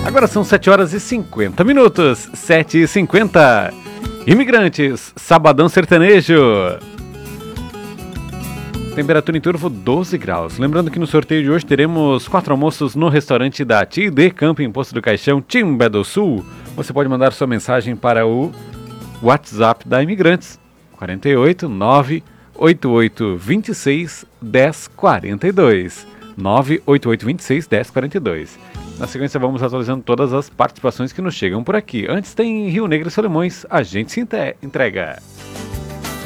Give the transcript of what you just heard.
Agora são 7 horas e 50 minutos, 7h50. Imigrantes, Sabadão Sertanejo. Temperatura em Turvo 12 graus. Lembrando que no sorteio de hoje teremos 4 almoços no restaurante da TD Camping Posto do Caixão, Timbé do Sul. Você pode mandar sua mensagem para o WhatsApp da Imigrantes, 48 988 26 1042. 988 26 1042. Na sequência vamos atualizando todas as participações que nos chegam por aqui. Antes tem Rio Negro e Solimões, a gente se entrega.